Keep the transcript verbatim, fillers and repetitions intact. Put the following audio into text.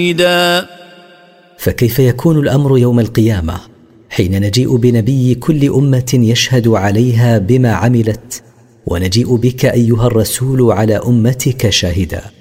شهيدا. فكيف يكون الأمر يوم القيامة حين نجيء بنبي كل أمة يشهد عليها بما عملت، ونجيء بك أيها الرسول على أمتك شاهدا؟